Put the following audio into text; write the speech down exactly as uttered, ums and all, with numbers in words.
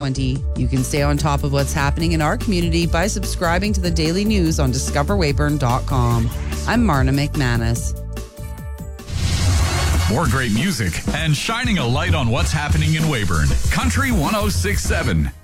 twenty. You can stay on top of what's happening in our community by subscribing to the daily news on discover weyburn dot com. I'm Marna McManus. More great music and shining a light on what's happening in Weyburn. Country one oh six point seven.